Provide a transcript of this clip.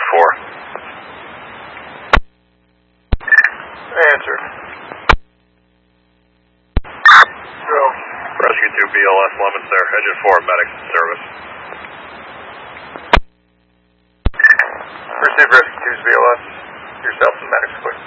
4. Answered. Go. Rescue 2 BLS, Lemons there. Engine 4, medic service. Receive Rescue 2's BLS. Yourself and medics, quick.